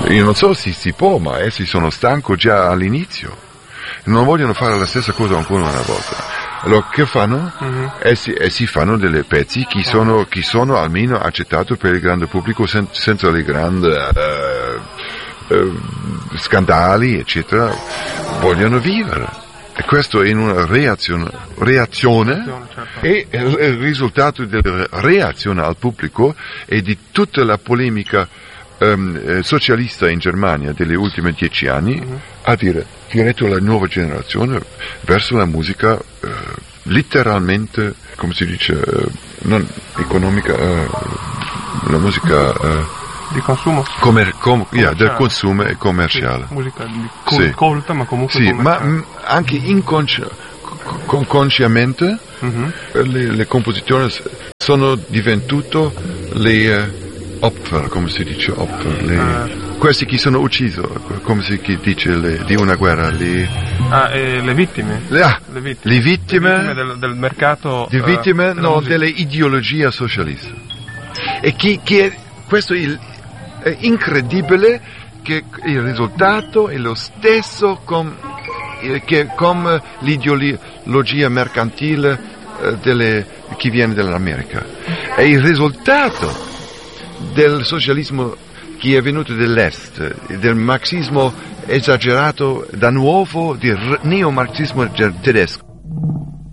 Io non so se si può, ma essi sono stanchi già all'inizio. Non vogliono fare la stessa cosa ancora una volta. Allora, che fanno? Essi fanno delle pezzi che sono almeno accettati per il grande pubblico senza le grandi scandali, eccetera. Vogliono vivere. E questo è una reazione Certo. e il risultato della reazione al pubblico e di tutta la polemica socialista in Germania degli ultimi 10 anni, a dire diretto alla nuova generazione verso la musica letteralmente, come si dice, non economica, la musica di consumo? Del consumo e commerciale. Sì, musica colta, ma comunque sì, ma anche inconsciamente le composizioni sono diventate le Opfer, come si dice Opfer, questi che sono uccisi, come si dice di una guerra, le vittime. Le vittime del mercato. Le vittime delle ideologie socialiste. E questo è incredibile che il risultato è lo stesso come l'ideologia mercantile che viene dall'America. E il risultato del socialismo che è venuto dall'est, del marxismo esagerato da nuovo, del neomarxismo tedesco.